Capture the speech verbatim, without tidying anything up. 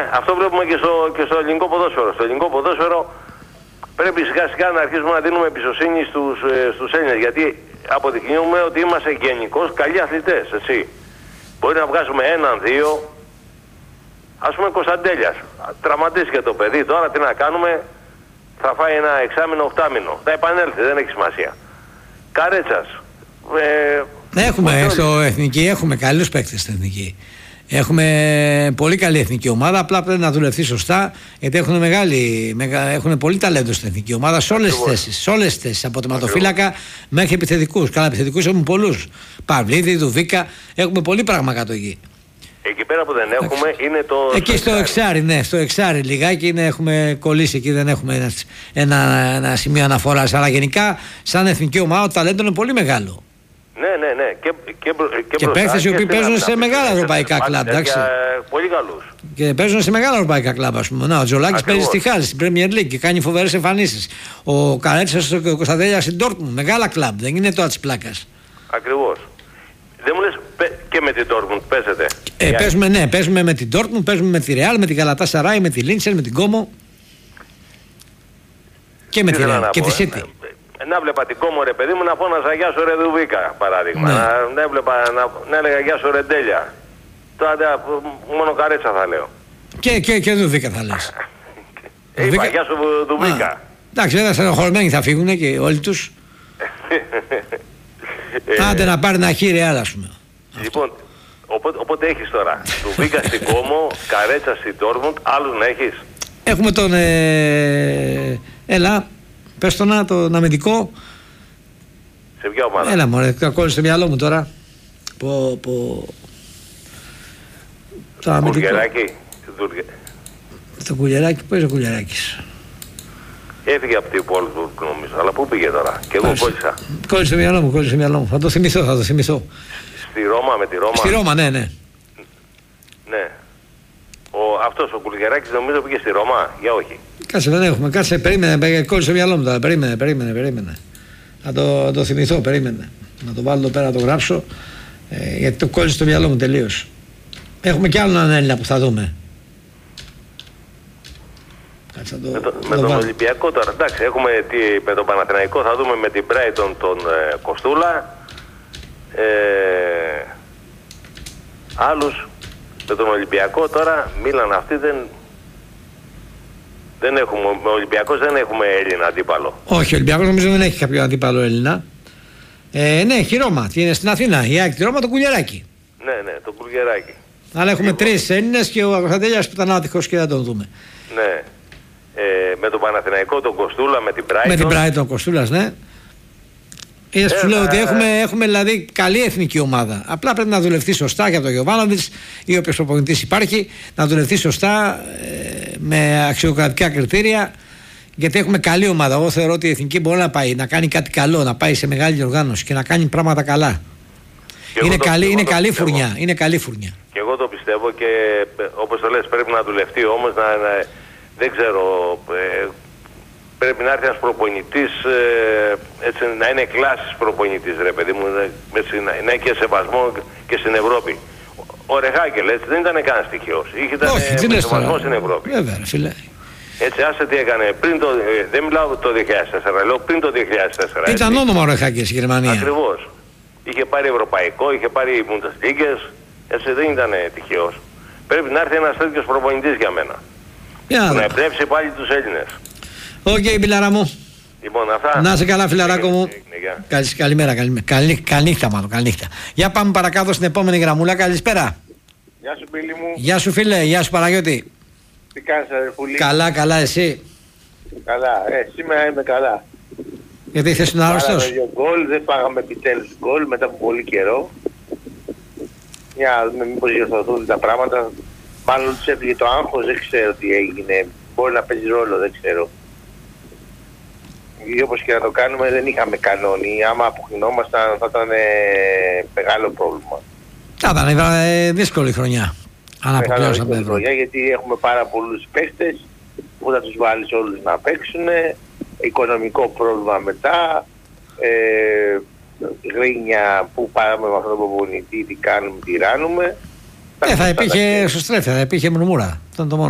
αυτό βλέπουμε και στο, και στο ελληνικό ποδόσφαιρο. Στο ελληνικό ποδόσφαιρο πρέπει σιγά σιγά να αρχίσουμε να δίνουμε εμπιστοσύνη στους, ε, στους Έλληνες. Γιατί αποδεικνύουμε ότι είμαστε γενικώς καλοί αθλητές, έτσι. Μπορεί να βγάζουμε έναν, δύο. Ας πούμε Κωνσταντέλιας. Τραυματίστηκε το παιδί, τώρα τι να κάνουμε, θα φάει ένα εξάμηνο, οχτάμηνο. Θα επανέλθει, δεν έχει σημασία. Καρέτσας. Ε, έχουμε στο εθνική, έχουμε καλούς παίκτες στην εθνική. Έχουμε πολύ καλή εθνική ομάδα, απλά πρέπει να δουλευτεί σωστά, γιατί έχουν, μεγάλη, μεγα, έχουν πολύ ταλέντο στην εθνική ομάδα σε όλες τις θέσεις. Σε όλες τις θέσεις, από τερματοφύλακα μέχρι επιθετικούς. Καλά, επιθετικούς έχουμε πολλούς. Παυλίδη, Δουβίκα, έχουμε πολύ πράγμα κάτω εκεί. Εκεί πέρα που δεν έχουμε Εξ... είναι το. Εκεί στο εξάρι, ναι, στο εξάρι λιγάκι είναι, έχουμε κολλήσει εκεί, δεν έχουμε ένα, ένα, ένα σημείο αναφοράς. Αλλά γενικά, σαν εθνική ομάδα, το ταλέντο είναι πολύ μεγάλο. Ναι, ναι, ναι. Και, και, και, και παίχτες οι οποίοι παίζουν σε μεγάλα ευρωπαϊκά κλαμπ. Πολύ καλούς. Και παίζουν σε μεγάλα ευρωπαϊκά κλαμπ, ας πούμε. Να, ο Τζολάκης παίζει στη Χάλη, στην Premier League και κάνει φοβερές εμφανίσεις. Ο Καρέτσας στο Κωνσταντέλια στην Dortmund, μεγάλα κλαμπ. Δεν είναι τώρα της πλάκας. Ακριβώς. Δεν μου λες και με την Dortmund παίζετε. Ε, παίζουμε, ναι, παίζουμε με την Dortmund, παίζουμε με τη Real, με την Galatasaray, με τη Lincoln, με την Como. Και με τη Real και τη City. Να βλέπα την Κόμο ρε παιδί μου να φώναζα γεια σου ρε Δουβίκα παράδειγμα. Ναι. Να, να, έβλεπα, να, να έλεγα γεια σου ρε Ντέλια. Τώρα μόνο Καρέτσα θα λέω. Και, και, και Δουβίκα θα λες. Είπα Δουβίκα. Γεια σου Δουβίκα. Α, εντάξει, βέβαια στενοχωρημένοι θα φύγουν και όλοι τους. Άντε να πάρει ένα χείρι άλλα ας πούμε. Λοιπόν, οπότε, οπότε έχεις τώρα Δουβίκα στην Κόμο, Καρέτσα στην Dortmund, άλλους να έχεις. Έχουμε τον ε, έλα. Πες το να, τον αμυντικό. Σε ποια ομάδα? Έλα μωρέ, κόλλησε στο μυαλό μου τώρα. Πω, πω. Το αμυντικό. Κουλγεράκι. Το Κουλγεράκι, πού είναι ο Κουλγεράκης? Έφυγε από την Πόλσμπουργκ νομίζω, αλλά πού πήγε τώρα? Και εγώ κόλλησα. Κόλλησε στο μυαλό μου, κόλλησε στο μυαλό μου. Θα το θυμηθώ, θα το θυμηθώ. Στη Ρώμα, με τη Ρώμα. Στη Ρώμα, ναι, ναι. Ναι. Ο, αυτός ο Κουλγεράκης νομίζω πήγε στη Ρώμα, για όχι. Κάτσε, δεν έχουμε. Κάτσε, περίμενε. Κόλλησε στο μυαλό μου τώρα. Περίμενε, περίμενε, περίμενε. Να το, το θυμηθώ, περίμενε. Να το βάλω εδώ πέρα, να το γράψω. Ε, γιατί το κόλλησε στο μυαλό μου τελείως. Έχουμε κι άλλο έναν Έλληνα που θα δούμε. Κάτσε, το, με, το, το με το τον βάλω. Ολυμπιακό τώρα. Εντάξει, έχουμε τι, με τον Παναθηναϊκό θα δούμε με την Brighton τον ε, Κοστούλα. Ε, άλλους με τον Ολυμπιακό τώρα, Μίλαν αυτή δεν. Δεν έχουμε, με Ολυμπιακός δεν έχουμε Έλληνα αντίπαλο. Όχι, ο Ολυμπιακός νομίζω δεν έχει κάποιο αντίπαλο Έλληνα. Ε, ναι, έχει Ρώμα. Τι είναι στην Αθήνα. Η Άκη τη Ρώμα, το Κουλγεράκι. Ναι, ναι, το Κουλγεράκι. Αλλά έχουμε λοιπόν τρεις Έλληνες και ο Κωνσταντέλιας που ήταν άτυχος και δεν τον δούμε. Ναι. Ε, με τον Παναθηναϊκό, τον Κοστούλα, με την Brighton. Με την Brighton Κοστούλας, ναι. Είδες, σου λέω ότι έχουμε, έχουμε δηλαδή καλή εθνική ομάδα. Απλά πρέπει να δουλευτεί σωστά για τον Γιοβάνοβιτς ή όποιος προπονητής υπάρχει, να δουλευτεί σωστά ε, με αξιοκρατικά κριτήρια. Γιατί έχουμε καλή ομάδα. Εγώ θεωρώ ότι η εθνική μπορεί να πάει, να κάνει κάτι καλό, να πάει σε μεγάλη οργάνωση και να κάνει πράγματα καλά. Είναι το, καλή, είναι το καλή πιστεύω. φουρνιά. Είναι καλή φουρνιά. Και εγώ το πιστεύω και όπως το λες πρέπει να δουλευτεί όμως να, να δεν ξέρω. Ε, Πρέπει να έρθει ένας προπονητής, ε, έτσι, να είναι κλάσης προπονητής ρε παιδί μου, έτσι, να, να έχει και σεβασμό και στην Ευρώπη. Ο, ο Ρεχάκελ έτσι δεν ήταν κανένας τυχαίος, είχε ήταν με σεβασμό στην Ευρώπη. Βέβαια, φίλε. Έτσι άσε τι έκανε, πριν το, ε, δεν μιλάω το δύο χιλιάδες τέσσερα, λέω πριν το δύο χιλιάδες τέσσερα. Ήταν έτσι όνομα ο Ρεχάκελ στη Γερμανία. Ακριβώς. Είχε πάρει ευρωπαϊκό, είχε πάρει Bundesliga, έτσι δεν ήταν τυχαίος. Πρέπει να έρθει ένας τέτοιος προπονητής για μένα. Yeah, να εμπνεύσει πάλι τους Έλληνες. Οκ, okay, Μπιλάρα μου. Λοιπόν, αυτά. Να είσαι καλά, φιλαράκο μου. Καλη, καλημέρα, καλημέρα. Καλή, καληνύχτα, μάλλον. Καληνύχτα. Για πάμε παρακάτω στην επόμενη γραμμούλα. Καλησπέρα. Γεια σου, Μπίλη μου. Γεια σου, φίλε. Γεια σου, Παναγιώτη. Τι κάνεις, αδερφούλη? Καλά, καλά, εσύ? Καλά, ε, σήμερα είμαι καλά. Γιατί θες να άρρωστος? Πάραμε δύο γκολ, δεν πάγαμε επιτέλους γκολ μετά από πολύ καιρό. Για να δούμε μήπως διορθωθούν τα πράγματα. Μάλλον τους έφυγε το άγχος, δεν ξέρω τι έγινε. Μπορεί να παίζει ρόλο, δεν ξέρω. Γιατί όπως και να το κάνουμε δεν είχαμε κανόνι. Άμα αποκλεινόμασταν θα ήταν ε, μεγάλο πρόβλημα. Θα ήταν ε, δύσκολη χρονιά. Αν αποκλειώσαμε εδώ. Γιατί έχουμε πάρα πολλούς παίχτες που θα τους βάλεις όλους να παίξουν. Οικονομικό πρόβλημα μετά. Ε, γρίνια που πάμε με αυτόν τον προπονητή, τι κάνουμε, τι ράνουμε. Ε, θα υπήρχε, σωστρέφεια, θα υπήρχε μουρμούρα.